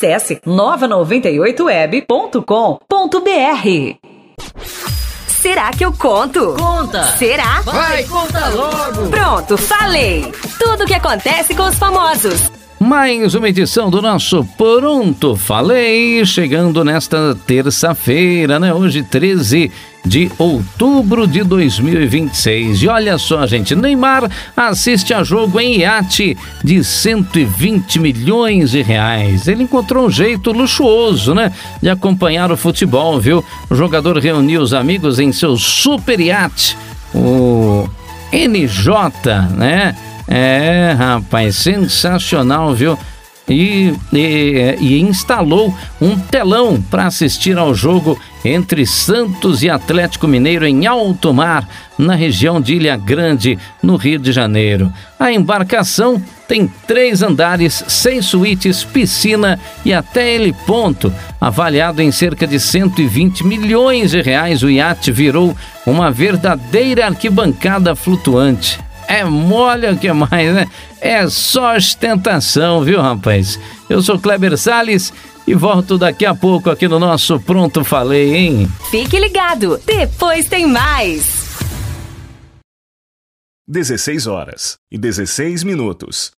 Acesse nova98web.com.br. Será que eu conto? Conta! Será? Vai, conta logo! Pronto, falei! Tudo o que acontece com os famosos. Mais uma edição do nosso Pronto Falei, chegando nesta terça-feira, né? Hoje, 13 de outubro de 2026. E olha só, gente, Neymar assiste a jogo em iate de 120 milhões de reais. Ele encontrou um jeito luxuoso, né, de acompanhar o futebol, viu? O jogador reuniu os amigos em seu super iate, o NJ, né? Rapaz, sensacional, viu? E instalou um telão para assistir ao jogo entre Santos e Atlético Mineiro em alto mar, na região de Ilha Grande, no Rio de Janeiro. A embarcação tem 3 andares, 6 suítes, piscina e até heliponto. Avaliado em cerca de 120 milhões de reais, o iate virou uma verdadeira arquibancada flutuante. Olha o que mais, né? É só ostentação, viu, rapaz? Eu sou Kleber Salles e volto daqui a pouco aqui no nosso Pronto Falei, hein? Fique ligado, depois tem mais. 16 horas e 16 minutos.